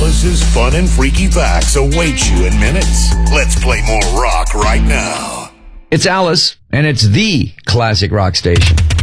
Alice's fun and freaky facts await you in minutes. Let's play more rock right now. It's Alice, and it's the classic rock station.